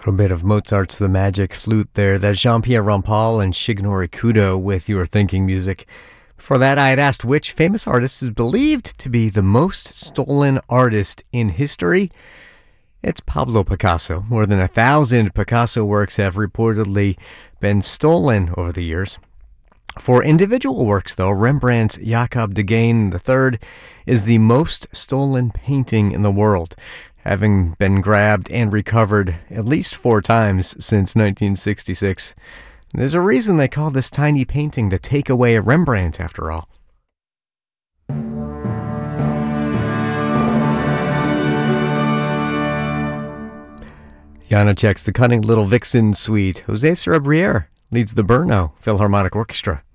little bit of Mozart's The Magic Flute there. That's Jean-Pierre Rampal and Shigenori Kudo with Your Thinking Music. Before that, I had asked which famous artist is believed to be the most stolen artist in history. It's Pablo Picasso. More than 1,000 Picasso works have reportedly been stolen over the years. For individual works, though, Rembrandt's Jacob de Gane III is the most stolen painting in the world, having been grabbed and recovered at least 4 times since 1966. There's a reason they call this tiny painting the takeaway of Rembrandt, after all. Janacek's The Cunning Little Vixen Suite. José Cerebriere leads the Brno Philharmonic Orchestra.